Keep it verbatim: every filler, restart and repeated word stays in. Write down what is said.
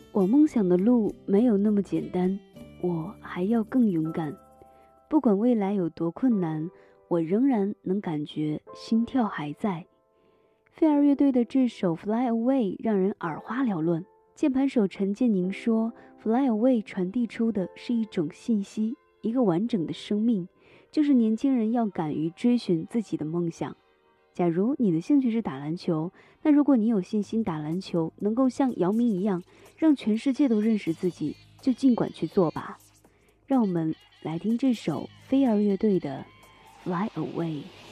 我梦想的路没有那么简单，我还要更勇敢。不管未来有多困难，我仍然能感觉心跳还在。飞儿乐队的这首《Fly Away》让人耳花缭乱。键盘手陈建宁说，《Fly Away》传递出的是一种信息，一个完整的生命，就是年轻人要敢于追寻自己的梦想。假如你的兴趣是打篮球，那如果你有信心打篮球能够像姚明一样让全世界都认识自己，就尽管去做吧。让我们来听这首飞儿乐队的《Fly Away》。